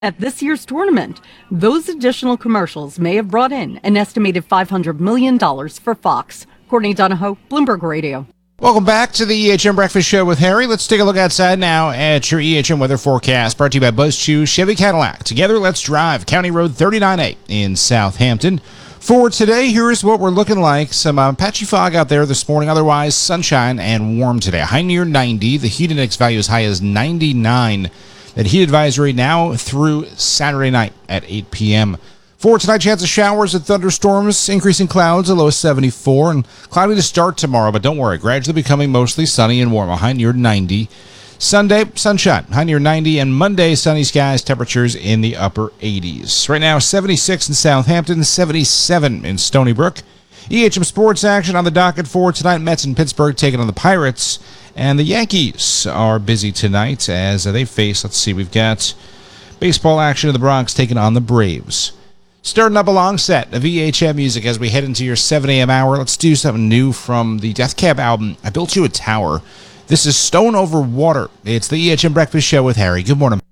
At this year's tournament, those additional commercials may have brought in an estimated $500 million for Fox. Courtney Donahoe, Bloomberg Radio. Welcome back to the EHM Breakfast Show with Harry. Let's take a look outside now at your EHM weather forecast, brought to you by Buzz Chew Chevy Cadillac. Together, let's drive County Road 39A in Southampton. For today, here's what we're looking like. Some patchy fog out there this morning. Otherwise, sunshine and warm today. High near 90. The heat index value as high as 99. That heat advisory now through Saturday night at 8 p.m. For tonight, chance of showers and thunderstorms, increasing clouds, a low of 74, and cloudy to start tomorrow, but don't worry, gradually becoming mostly sunny and warm, a high near 90. Sunday, sunshine, high near 90, and Monday, sunny skies, temperatures in the upper 80s. Right now, 76 in Southampton, 77 in Stony Brook. EHM sports action on the docket for tonight. Mets in Pittsburgh taking on the Pirates. And the Yankees are busy tonight as they face, we've got baseball action in the Bronx taking on the Braves. Starting up a long set of EHM music as we head into your 7 a.m. hour. Let's do something new from the Death Cab album, I Built You a Tower. This is Stone Over Water. It's the EHM Breakfast Show with Harry. Good morning.